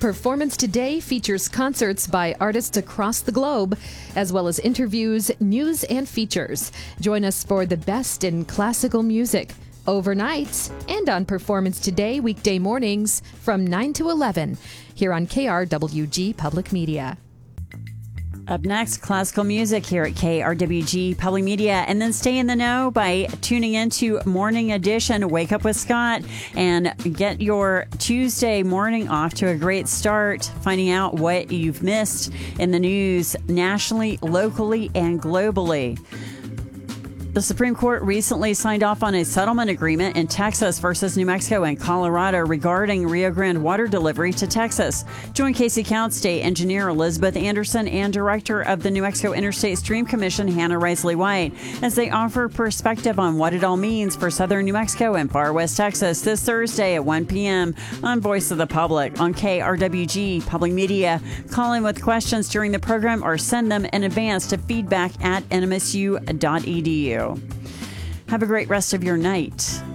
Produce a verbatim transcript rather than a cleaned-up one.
Performance Today features concerts by artists across the globe, as well as interviews, news, and features. Join us for the best in classical music, overnights, and on Performance Today weekday mornings from nine to eleven here on K R W G Public Media. Up next, classical music here at K R W G Public Media. And then stay in the know by tuning into Morning Edition, Wake Up with Scott, and get your Tuesday morning off to a great start, finding out what you've missed in the news nationally, locally, and globally. The Supreme Court recently signed off on a settlement agreement in Texas versus New Mexico and Colorado regarding Rio Grande water delivery to Texas. Join Casey Count, State Engineer Elizabeth Anderson, and Director of the New Mexico Interstate Stream Commission, Hannah Risley White, as they offer perspective on what it all means for southern New Mexico and far west Texas this Thursday at one p.m. on Voice of the Public on K R W G Public Media. Call in with questions during the program or send them in advance to feedback at N M S U dot E D U. Have a great rest of your night.